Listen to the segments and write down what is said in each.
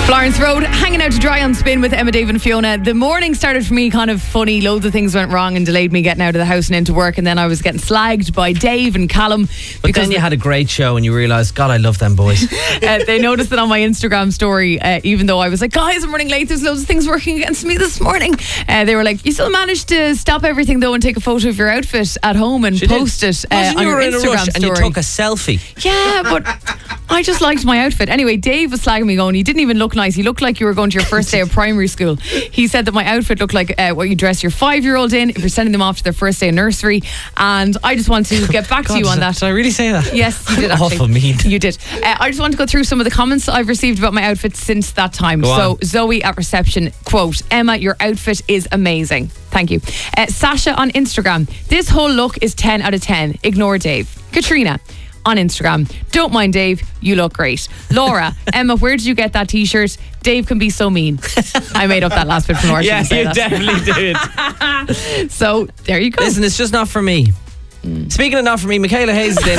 Florence Road, hanging out to dry on Spin with Emma, Dave and Fiona. The morning started for me kind of funny. Loads of things went wrong and delayed me getting out of the house and into work. And then I was getting slagged by Dave and Callum. But then you had a great show and you realised, God, I love them boys. They noticed it on my Instagram story, even though I was like, guys, I'm running late. There's loads of things working against me this morning. They were like, you still managed to stop everything though and take a photo of your outfit at home and post it on your Instagram story. And you took a selfie. Yeah, but I just liked my outfit. Anyway, Dave was slagging me going, you didn't even look nice. You looked like you were going to your first day of primary school. He said that my outfit looked like what you dress your 5-year-old in if you're sending them off to their first day of nursery. And I just want to get back to you on that. Did I really say that? Yes, you did actually. Awful mean. You did. I just want to go through some of the comments I've received about my outfit since that time. So Zoe at reception, quote, Emma, your outfit is amazing. Thank you. Sasha on Instagram, this whole look is 10 out of 10. Ignore Dave. Katrina on Instagram, don't mind Dave, you look great. Laura, Emma, where did you get that t-shirt? Dave can be so mean. I made up that last bit from Martin. Yeah, you definitely did. So there you go. Listen, it's just not for me. Speaking of not for me, Michaela Hayes is in.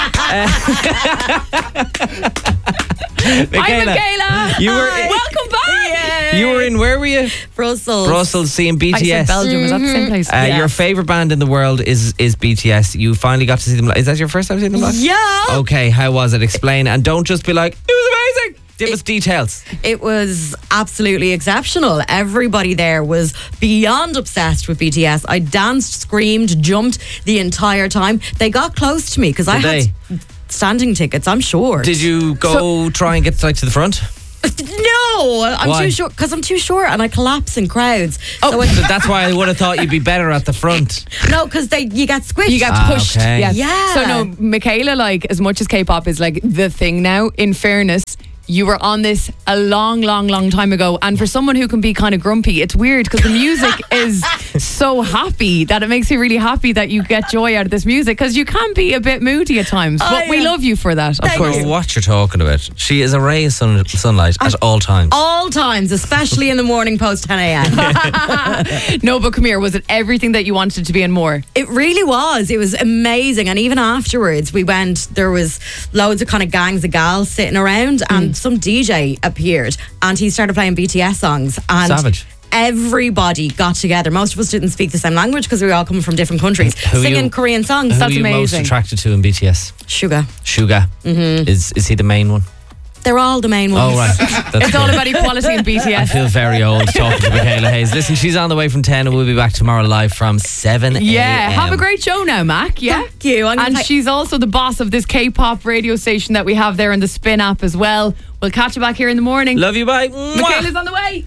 Hi Michaela. You were welcome back. You were in, where were you? Brussels seeing BTS. I said Belgium. Was that the same place? Your favourite band in the world is BTS. You finally got to see them. Is that your first time seeing them live? Yeah. Okay, how was it? Explain, and don't just be like, it was amazing. Give us details. It was absolutely exceptional. Everybody there was beyond obsessed with BTS. I danced, screamed, jumped the entire time. They got close to me because I had standing tickets, I'm sure. Did you go try and get to the front? No, I'm too short because I'm too short and I collapse in crowds. So that's why I would have thought you'd be better at the front. No, because you get squished. You get pushed. Okay. Yeah. So no, Michaela, as much as K-pop is the thing now, in fairness, you were on this a long, long, long time ago. And for someone who can be kind of grumpy, it's weird because the music is so happy that it makes you really happy that you get joy out of this music because you can be a bit moody at times. But we love you for that, of course. I don't know what you're talking about. She is a ray of sunlight at all times. All times, especially in the morning post 10 a.m. No, but come here. Was it everything that you wanted to be and more? It really was. It was amazing. And even afterwards, we went, there was loads of kind of gangs of gals sitting around and some DJ appeared and he started playing BTS songs. And Savage. Everybody got together. Most of us didn't speak the same language because we were all coming from different countries. Singing Korean songs. Who That's are you amazing. most attracted to in BTS? Suga. Is he the main one? They're all the main ones. Oh, right. It's all about equality in BTS. I feel very old talking to Michaela Hayes. Listen, she's on the way from 10 and we'll be back tomorrow live from 7 a.m. Yeah, have a great show now, Mac. Yeah. Thank you. And she's also the boss of this K-pop radio station that we have there in the Spin app as well. We'll catch you back here in the morning. Love you, bye. Michaela's on the way.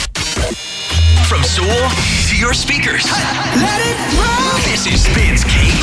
From Seoul to your speakers. Let it roll. This is Spin's K